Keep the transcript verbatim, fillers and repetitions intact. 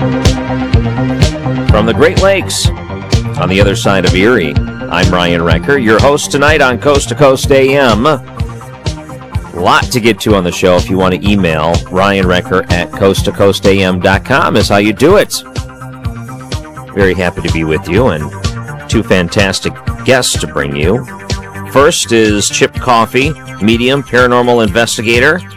From the Great Lakes, on the other side of Erie, I'm Ryan Recker, your host tonight on Coast to Coast A M. Lot to get to on the show. If you want to email, Ryan Recker at coast to coast a m dot com is how you do it. Very happy to be with you, and two fantastic guests to bring you. First is Chip Coffey, medium paranormal investigator,